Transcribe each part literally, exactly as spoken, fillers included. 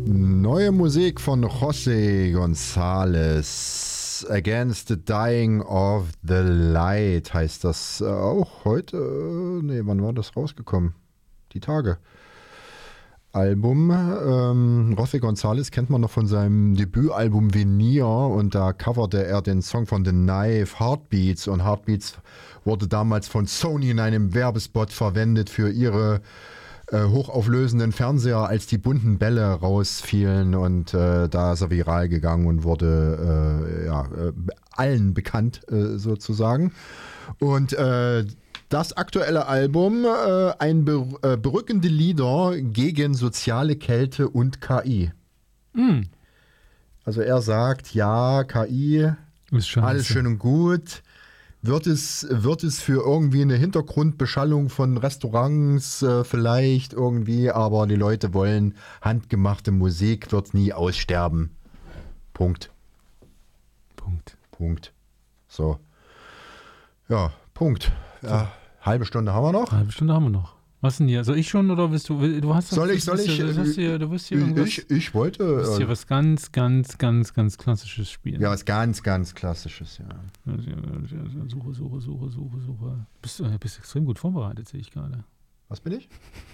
Neue Musik von José González. Against the Dying of the Light heißt das auch heute. Ne, wann war das rausgekommen? Die Tage. Album. Ähm, José González kennt man noch von seinem Debütalbum Veneer und da coverte er den Song von The Knife, Heartbeats. Und Heartbeats wurde damals von Sony in einem Werbespot verwendet für ihre äh, hochauflösenden Fernseher, als die bunten Bälle rausfielen. Und äh, da ist er viral gegangen und wurde äh, ja, äh, allen bekannt äh, sozusagen. Und äh, das aktuelle Album, äh, ein ber äh, berückende Lieder gegen soziale Kälte und K I. Mm. Also er sagt, ja, K I, ist alles schön und gut. Wird es, wird es für irgendwie eine Hintergrundbeschallung von Restaurants äh, vielleicht irgendwie, aber die Leute wollen handgemachte Musik, wird nie aussterben. Punkt. Punkt. Punkt. So. Ja, Punkt. Ja, halbe Stunde haben wir noch. Halbe Stunde haben wir noch. Was denn hier? Soll ich schon oder willst du? Du hast soll ich, soll ich? Du wirst hier, du wirst hier irgendwas. Ich, ich wollte. Du wirst hier was ganz, ganz, ganz, ganz Klassisches spielen. Ja, was ganz, ganz Klassisches, ja. Suche, Suche, Suche, Suche, Suche. Bist du bist extrem gut vorbereitet, sehe ich gerade. Was bin ich?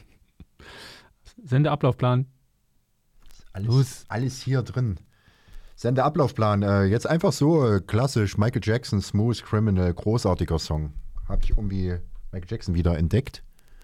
Sendeablaufplan. Alles, Los. alles hier drin. Sendeablaufplan. Äh, jetzt einfach so äh, klassisch. Michael Jackson, Smooth Criminal, großartiger Song. Habe ich irgendwie Michael Jackson wieder entdeckt.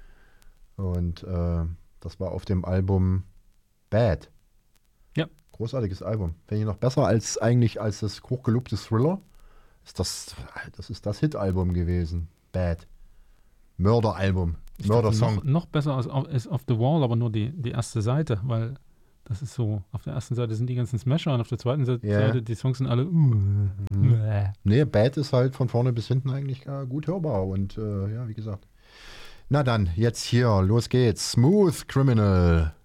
Und äh, das war auf dem Album Bad. Ja. Großartiges Album. Finde ich noch besser als eigentlich als das hochgelobte Thriller. Ist das, das ist das Hit-Album gewesen. Bad. Mörder-Album. Mörder-Song. Noch, noch besser als, als Off the Wall, aber nur die, die erste Seite, weil das ist so, auf der ersten Seite sind die ganzen Smasher und auf der zweiten Seite, yeah. Seite die Songs sind alle uh, mhm. uh. Nee, Bad ist halt von vorne bis hinten eigentlich äh, gut hörbar und äh, ja, wie gesagt. Na dann, jetzt hier, los geht's. Smooth Criminal.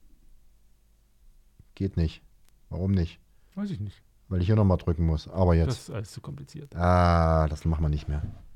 Geht nicht. Warum nicht? Weiß ich nicht. Weil ich hier nochmal drücken muss. Aber jetzt. Das ist alles zu kompliziert. Ah, das machen wir nicht mehr.